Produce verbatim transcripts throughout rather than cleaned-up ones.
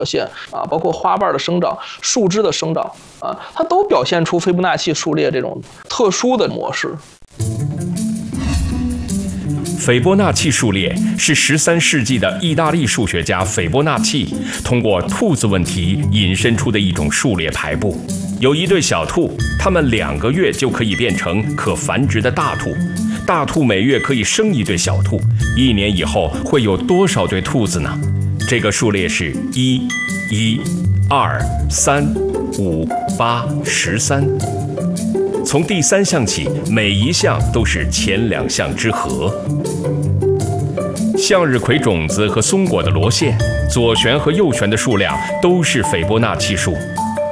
现啊，包括花瓣的生长、树枝的生长啊，它都表现出斐波那契数列这种特殊的模式。 斐波那契数列是十三世纪的意大利数学家斐波那契通过兔子问题引申出的一种数列排布。有一对小兔，它们两个月就可以变成可繁殖的大兔，大兔每月可以生一对小兔，一年以后会有多少对兔子呢？这个数列是一、一、二、三、五、八、十三。从第三项起，每一项都是前两项之和。向日葵种子和松果的螺线，左旋和右旋的数量都是斐波那契数。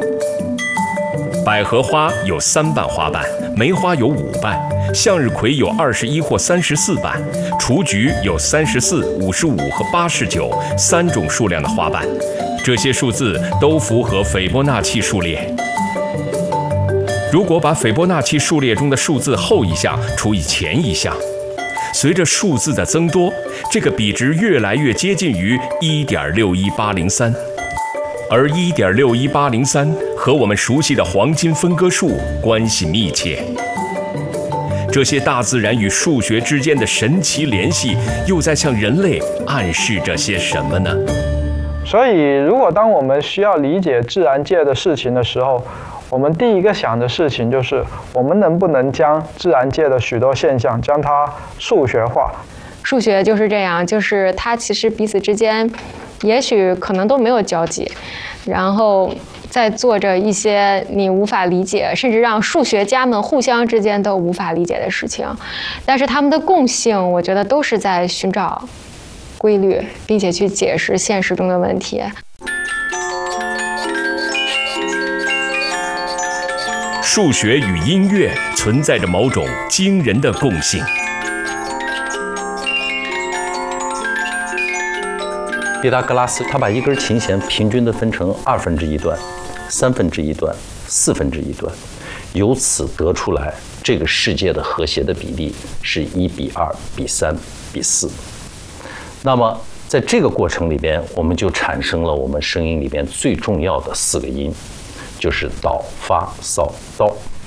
百合花有三瓣花瓣，梅花有五瓣，向日葵有二十一或三十四瓣，雏菊有三十四、五十五和八十九三种数量的花瓣。这些数字都符合斐波那契数列。如果把斐波那契数列中的数字后一项除以前一项，随着数字的增多，这个比值越来越接近于 一点六一八零三， 而 一点六一八零三 和我们熟悉的黄金分割数关系密切。这些大自然与数学之间的神奇联系，又在向人类暗示着些什么呢？ 所以，如果当我们需要理解自然界的事情的时候，我们第一个想的事情就是，我们能不能将自然界的许多现象将它数学化？ 数学就是这样，就是它其实彼此之间，也许可能都没有交集，然后在做着一些你无法理解，甚至让数学家们互相之间都无法理解的事情。但是他们的共性，我觉得都是在寻找规律，并且去解释现实中的问题。 数学与音乐存在着某种惊人的共性。 毕达哥拉斯他把一根琴弦平均地分成二分之一段、三分之一段、四分之一段，由此得出来这个世界的和谐的比例是一比二比三比四。那么在这个过程里边，我们就产生了我们声音里边最重要的四个音，就是哆、发、嗦、哆。